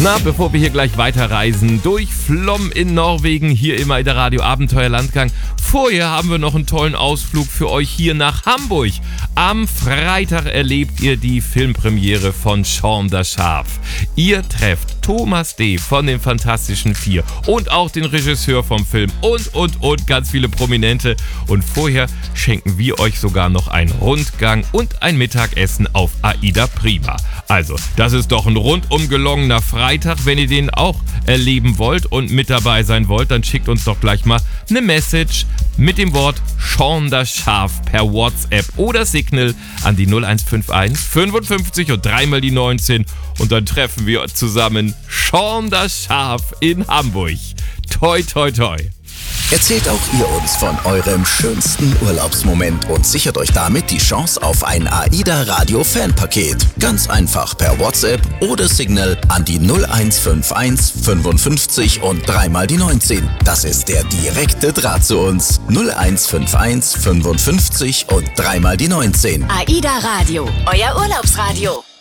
Na, bevor wir hier gleich weiterreisen, durch Flom in Norwegen, hier im AIDA Radio Abenteuerlandgang. Vorher haben wir noch einen tollen Ausflug für euch hier nach Hamburg. Am Freitag erlebt ihr die Filmpremiere von Shaun das Schaf. Ihr trefft Thomas D. von den Fantastischen Vier und auch den Regisseur vom Film und ganz viele Prominente. Und vorher schenken wir euch sogar noch einen Rundgang und ein Mittagessen auf AIDA Prima. Also, das ist doch ein rundum gelungener Freitag. Wenn ihr den auch erleben wollt und mit dabei sein wollt, dann schickt uns doch gleich mal eine Message mit dem Wort Shaun das Schaf per WhatsApp oder Signal an die 0151 55 und 3 mal die 19 und dann treffen wir zusammen Shaun das Schaf in Hamburg. Toi, toi, toi. Erzählt auch ihr uns von eurem schönsten Urlaubsmoment und sichert euch damit die Chance auf ein AIDA Radio Fanpaket. Ganz einfach per WhatsApp oder Signal an die 0151 55 und 3 mal die 19. Das ist der direkte Draht zu uns. 0151 55 und 3 mal die 19. AIDA Radio, euer Urlaubsradio.